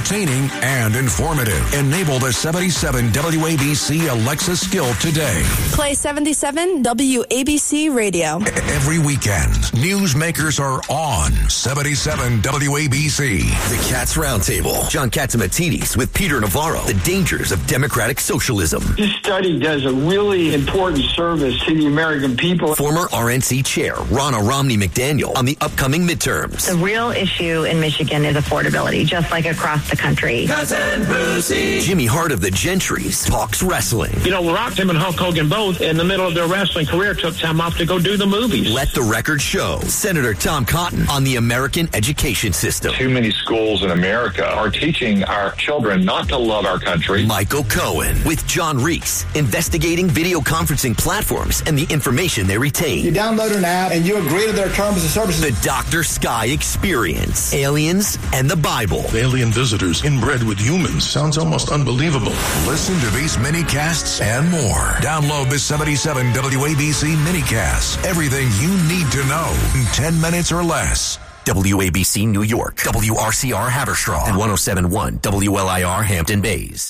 entertaining and informative. Enable the 77 WABC Alexa skill today. Play 77 WABC Radio. Every weekend, newsmakers are on 77 WABC. The Cats Roundtable. John Catsimatidis with Peter Navarro. The dangers of democratic socialism. This study does a really important service to the American people. Former RNC chair Ronna Romney McDaniel on the upcoming midterms. The real issue in Michigan is affordability, just like across the country. Cousin Brucey. Jimmy Hart of the Gentrys talks wrestling. You know, Rock, him and Hulk Hogan both, in the middle of their wrestling career, took time off to go do the movies. Let the record show. Senator Tom Cotton on the American education system. Too many schools in America are teaching our children not to love our country. Michael Cohen with John Reese, investigating video conferencing platforms and the information they retain. You download an app and you agree to their terms and services. The Dr. Sky Experience. Aliens and the Bible. Alien visitors inbred with humans. Sounds almost unbelievable. Listen to these minicasts and more. Download the 77 WABC minicast. Everything you need to know in 10 minutes or less. WABC New York, WRCR Haverstraw, and 107.1 WLIR Hampton Bays.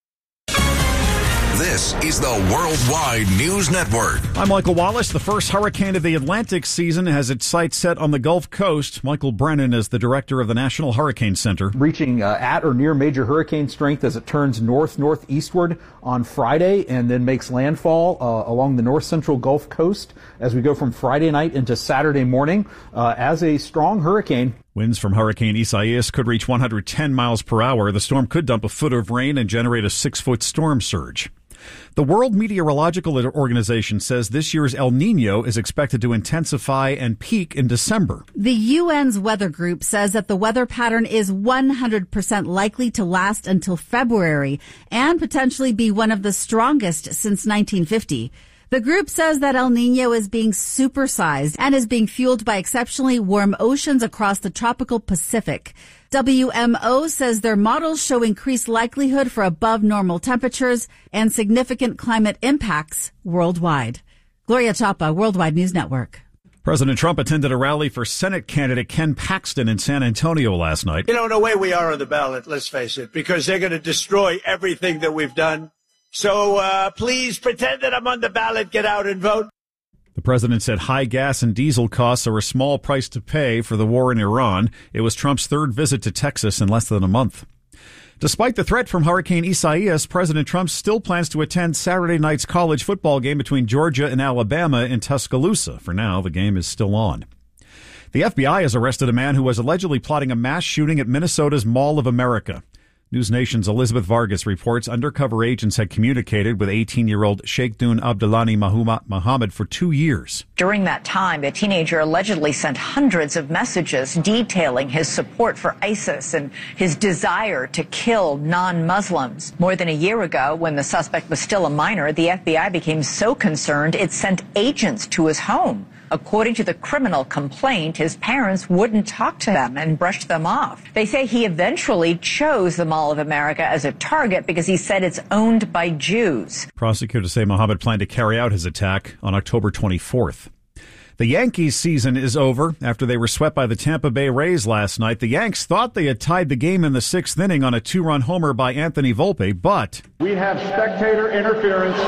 This is the Worldwide News Network. I'm Michael Wallace. The first hurricane of the Atlantic season has its sights set on the Gulf Coast. Michael Brennan is the director of the National Hurricane Center. Reaching at or near major hurricane strength as it turns north-northeastward on Friday and then makes landfall along the north-central Gulf Coast as we go from Friday night into Saturday morning as a strong hurricane. Winds from Hurricane Isaias could reach 110 miles per hour. The storm could dump a foot of rain and generate a 6-foot storm surge. The World Meteorological Organization says this year's El Nino is expected to intensify and peak in December. The UN's weather group says that the weather pattern is 100% likely to last until February and potentially be one of the strongest since 1950. The group says that El Nino is being supersized and is being fueled by exceptionally warm oceans across the tropical Pacific. WMO says their models show increased likelihood for above normal temperatures and significant climate impacts worldwide. Gloria Chapa, Worldwide News Network. President Trump attended a rally for Senate candidate Ken Paxton in San Antonio last night. You know, the way we are on the ballot, let's face it, because they're going to destroy everything that we've done. So please pretend that I'm on the ballot. Get out and vote. The president said high gas and diesel costs are a small price to pay for the war in Iran. It was Trump's third visit to Texas in less than a month. Despite the threat from Hurricane Isaias, President Trump still plans to attend Saturday night's college football game between Georgia and Alabama in Tuscaloosa. For now, the game is still on. The FBI has arrested a man who was allegedly plotting a mass shooting at Minnesota's Mall of America. News Nation's Elizabeth Vargas reports undercover agents had communicated with 18-year-old Sheikhdun Abdullani Muhammad for 2 years. During that time, the teenager allegedly sent hundreds of messages detailing his support for ISIS and his desire to kill non-Muslims. More than a year ago, when the suspect was still a minor, the FBI became so concerned it sent agents to his home. According to the criminal complaint, his parents wouldn't talk to them and brushed them off. They say he eventually chose the Mall of America as a target because he said it's owned by Jews. Prosecutors say Muhammad planned to carry out his attack on October 24th. The Yankees season is over after they were swept by the Tampa Bay Rays last night. The Yanks thought they had tied the game in the 6th inning on a 2-run homer by Anthony Volpe, but we have spectator interference.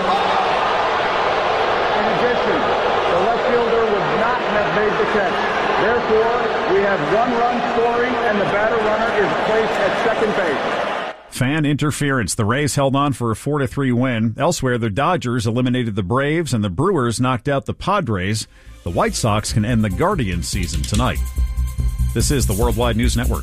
In addition, the left fielder would not have made the catch. Therefore, we have 1 run scoring and the batter runner is placed at second base. Fan interference. The Rays held on for a 4-3 win. Elsewhere, the Dodgers eliminated the Braves and the Brewers knocked out the Padres. The White Sox can end the Guardians season tonight. This is the Worldwide News Network.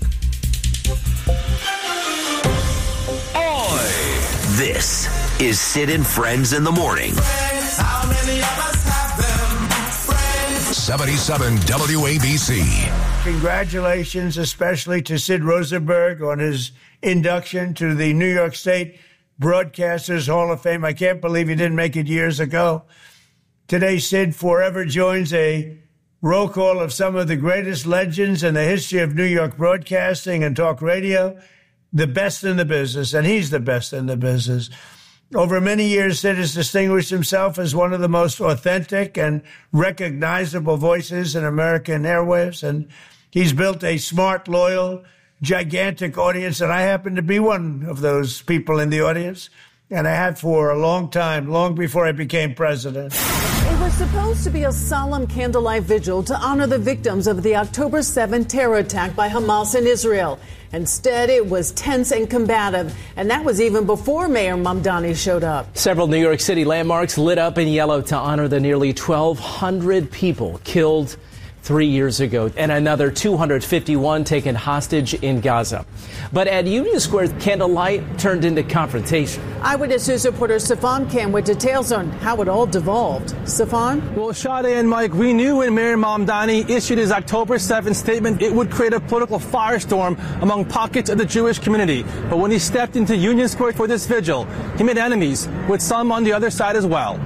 This is Sid and Friends in the Morning. How many of us have them? 77 WABC. Congratulations, especially to Sid Rosenberg on his induction to the New York State Broadcasters Hall of Fame. I can't believe he didn't make it years ago. Today, Sid forever joins a roll call of some of the greatest legends in the history of New York broadcasting and talk radio, the best in the business, and he's the best in the business. Over many years, Sid has distinguished himself as one of the most authentic and recognizable voices in American airwaves, and he's built a smart, loyal, gigantic audience, and I happen to be one of those people in the audience, and I have for a long time, long before I became president. It was supposed to be a solemn candlelight vigil to honor the victims of the October 7 terror attack by Hamas in Israel. Instead, it was tense and combative, and that was even before Mayor Mamdani showed up. Several New York City landmarks lit up in yellow to honor the nearly 1,200 people killed 3 years ago, and another 251 taken hostage in Gaza. But at Union Square, candlelight turned into confrontation. Eyewitness News reporter Stefan Kam with details on how it all devolved. Stefan? Well, Sade and Mike, we knew when Mayor Mamdani issued his October 7th statement, it would create a political firestorm among pockets of the Jewish community. But when he stepped into Union Square for this vigil, he made enemies with some on the other side as well.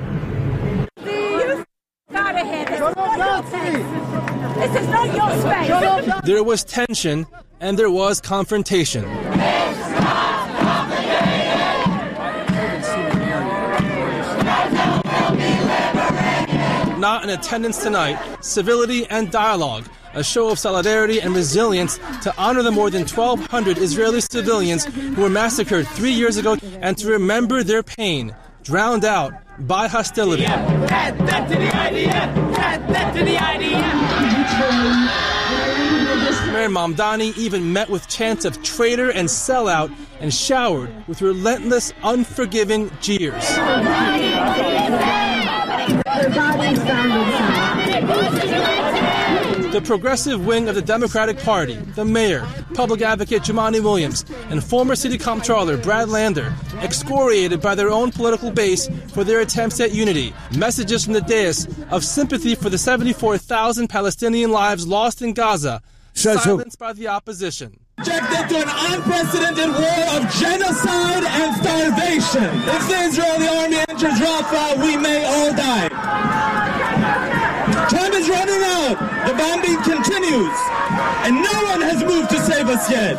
This is not your space. There was tension and there was confrontation. Not in attendance tonight, civility and dialogue, a show of solidarity and resilience to honor the more than 1,200 Israeli civilians who were massacred 3 years ago and to remember their pain, drowned out by hostility. Add that to the IDF! Add that to the IDF! Mayor Mamdani even met with chants of traitor and sellout and showered with relentless, unforgiving jeers. The progressive wing of the Democratic Party, the mayor, public advocate Jumaane Williams, and former city comptroller Brad Lander, excoriated by their own political base for their attempts at unity. Messages from the dais of sympathy for the 74,000 Palestinian lives lost in Gaza, silenced by the opposition. Subjected to an unprecedented war of genocide and starvation. If the Israeli army enters Rafah, we may all die. Time is running out. The bombing continues, and no one has moved to save us yet.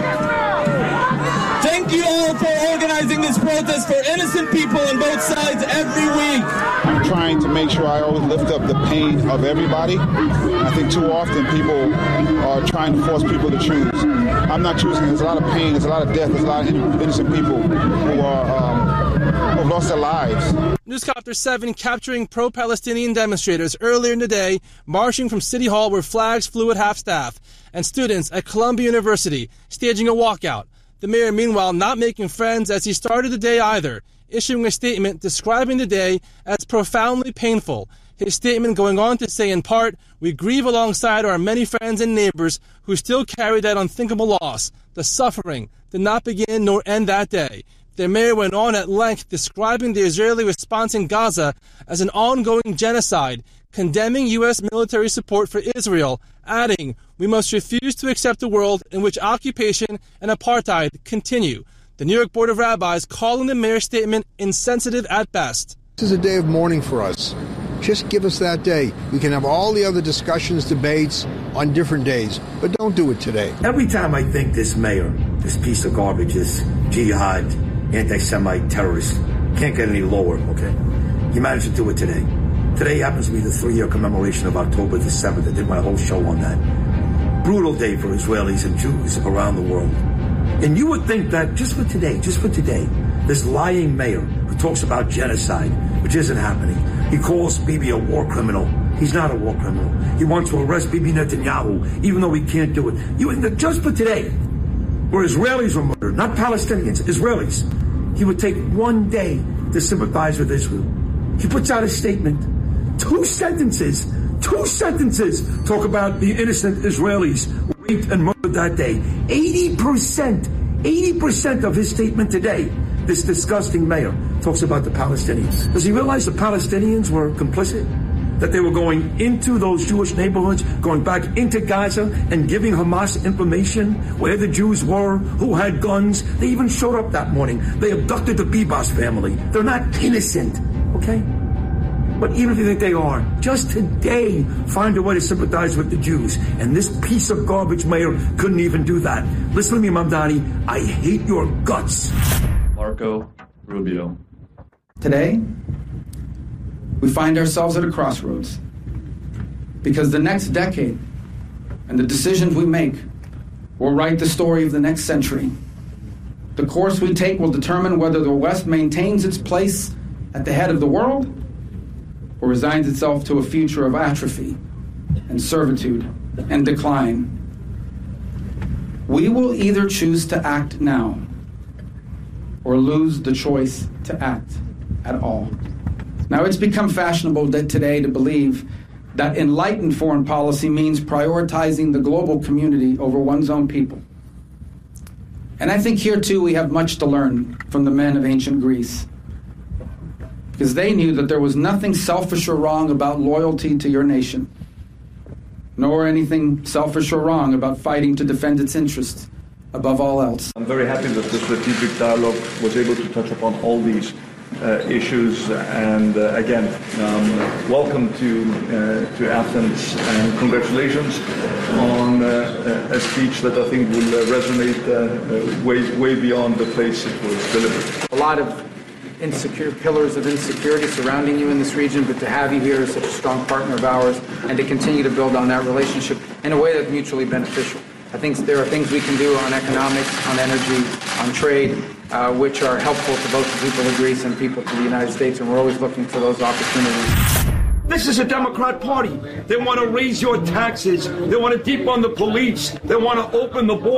Thank you all for organizing this protest for innocent people on both sides every week. I'm trying to make sure I always lift up the pain of everybody. I think too often people are trying to force people to choose. I'm not choosing. There's a lot of pain, there's a lot of death, there's a lot of innocent people who have lost their lives. Newscopter 7 capturing pro-Palestinian demonstrators earlier in the day, marching from City Hall where flags flew at half-staff, and students at Columbia University staging a walkout. The mayor, meanwhile, not making friends as he started the day either, issuing a statement describing the day as profoundly painful. His statement going on to say, in part, we grieve alongside our many friends and neighbors who still carry that unthinkable loss. The suffering did not begin nor end that day. The mayor went on at length describing the Israeli response in Gaza as an ongoing genocide, condemning U.S. military support for Israel, adding, we must refuse to accept a world in which occupation and apartheid continue. The New York Board of Rabbis calling the mayor's statement insensitive at best. This is a day of mourning for us. Just give us that day. We can have all the other discussions, debates on different days, but don't do it today. Every time I think this mayor, this piece of garbage, this jihad, anti-Semite terrorist, can't get any lower, okay? He managed to do it today. Today happens to be the 3-year commemoration of October the 7th. I did my whole show on that. Brutal day for Israelis and Jews around the world. And you would think that just for today, this lying mayor who talks about genocide, which isn't happening, he calls Bibi a war criminal. He's not a war criminal. He wants to arrest Bibi Netanyahu, even though he can't do it. You would think just for today, where Israelis were murdered, not Palestinians, Israelis, he would take one day to sympathize with Israel. He puts out a statement. Two sentences talk about the innocent Israelis raped and murdered that day. 80% of his statement today, this disgusting mayor talks about the Palestinians. Does he realize the Palestinians were complicit? That they were going into those Jewish neighborhoods, going back into Gaza and giving Hamas information where the Jews were, who had guns. They even showed up that morning. They abducted the Bibas family. They're not innocent, okay? But even if you think they are, just today find a way to sympathize with the Jews. And this piece of garbage mayor couldn't even do that. Listen to me, Mamdani. I hate your guts. Marco Rubio. Today, we find ourselves at a crossroads because the next decade and the decisions we make will write the story of the next century. The course we take will determine whether the West maintains its place at the head of the world or resigns itself to a future of atrophy and servitude and decline. We will either choose to act now or lose the choice to act at all. Now, it's become fashionable today to believe that enlightened foreign policy means prioritizing the global community over one's own people. And I think here, too, we have much to learn from the men of ancient Greece, because they knew that there was nothing selfish or wrong about loyalty to your nation, nor anything selfish or wrong about fighting to defend its interests above all else. I'm very happy that the strategic dialogue was able to touch upon all these issues, and again, welcome to Athens, and congratulations on a speech that I think will resonate way beyond the place it was delivered. A lot of pillars of insecurity surrounding you in this region, but to have you here as such a strong partner of ours and to continue to build on that relationship in a way that's mutually beneficial. I think there are things we can do on economics, on energy, on trade, which are helpful to both the people of Greece and people to the United States, and we're always looking for those opportunities. This is a Democrat party. They want to raise your taxes. They want to defund the police. They want to open the border.